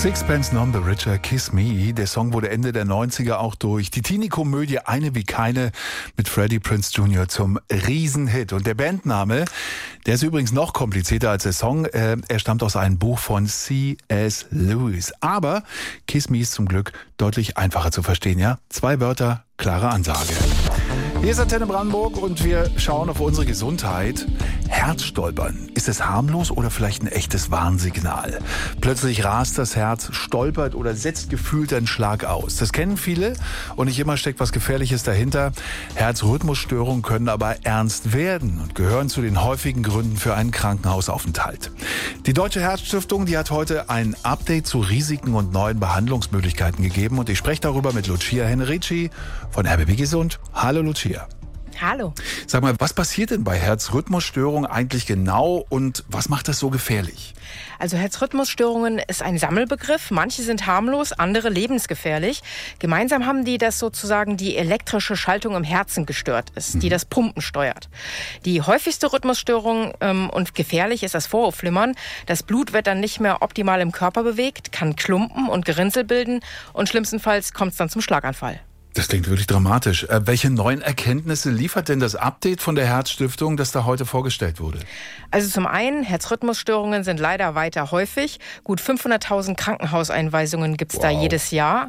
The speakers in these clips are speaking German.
Sixpence None the Richer, Kiss Me. Der Song wurde Ende der 90er auch durch die Teenie-Komödie Eine wie keine mit Freddie Prinze Jr. zum Riesenhit. Und der Bandname, der ist übrigens noch komplizierter als der Song. Er stammt aus einem Buch von C.S. Lewis. Aber Kiss Me ist zum Glück deutlich einfacher zu verstehen, ja? 2 Wörter, klare Ansage. Hier ist Antenne Brandenburg und wir schauen auf unsere Gesundheit. Herzstolpern. Ist es harmlos oder vielleicht ein echtes Warnsignal? Plötzlich rast das Herz, stolpert oder setzt gefühlt einen Schlag aus. Das kennen viele und nicht immer steckt was Gefährliches dahinter. Herzrhythmusstörungen können aber ernst werden und gehören zu den häufigen Gründen für einen Krankenhausaufenthalt. Die Deutsche Herzstiftung, die hat heute ein Update zu Risiken und neuen Behandlungsmöglichkeiten gegeben und ich spreche darüber mit Lucia Henrici von RBB Gesund. Hallo Lucia. Hallo. Sag mal, was passiert denn bei Herzrhythmusstörungen eigentlich genau und was macht das so gefährlich? Also Herzrhythmusstörungen ist ein Sammelbegriff. Manche sind harmlos, andere lebensgefährlich. Gemeinsam haben die, dass sozusagen die elektrische Schaltung im Herzen gestört ist, die das Pumpen steuert. Die häufigste Rhythmusstörung und gefährlich ist das Vorhofflimmern. Das Blut wird dann nicht mehr optimal im Körper bewegt, kann Klumpen und Gerinnsel bilden und schlimmstenfalls kommt es dann zum Schlaganfall. Das klingt wirklich dramatisch. Welche neuen Erkenntnisse liefert denn das Update von der Herzstiftung, das da heute vorgestellt wurde? Also zum einen, Herzrhythmusstörungen sind leider weiter häufig. Gut 500.000 Krankenhauseinweisungen gibt es da jedes Jahr.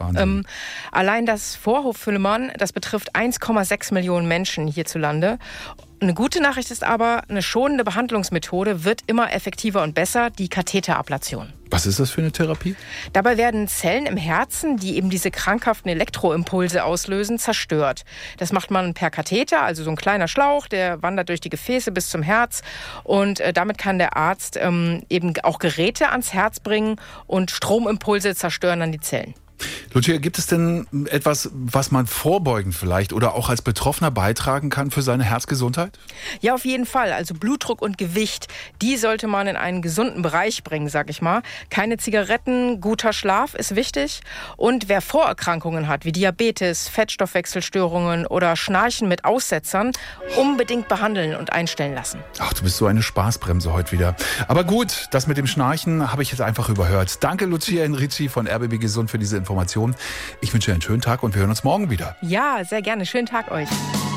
Allein das Vorhofflimmern, das betrifft 1,6 Millionen Menschen hierzulande. Eine gute Nachricht ist aber, eine schonende Behandlungsmethode wird immer effektiver und besser, die Katheterablation. Was ist das für eine Therapie? Dabei werden Zellen im Herzen, die eben diese krankhaften Elektroimpulse auslösen, zerstört. Das macht man per Katheter, also so ein kleiner Schlauch, der wandert durch die Gefäße bis zum Herz. Und damit kann der Arzt eben auch Geräte ans Herz bringen und Stromimpulse zerstören dann die Zellen. Lucia, gibt es denn etwas, was man vorbeugend vielleicht oder auch als Betroffener beitragen kann für seine Herzgesundheit? Ja, auf jeden Fall. Also Blutdruck und Gewicht, die sollte man in einen gesunden Bereich bringen, sag ich mal. Keine Zigaretten, guter Schlaf ist wichtig. Und wer Vorerkrankungen hat, wie Diabetes, Fettstoffwechselstörungen oder Schnarchen mit Aussetzern, unbedingt behandeln und einstellen lassen. Ach, du bist so eine Spaßbremse heute wieder. Aber gut, das mit dem Schnarchen habe ich jetzt einfach überhört. Danke, Lucia Henrici von RBB Gesund für diese Information. Ich wünsche dir einen schönen Tag und wir hören uns morgen wieder. Ja, sehr gerne. Schönen Tag euch.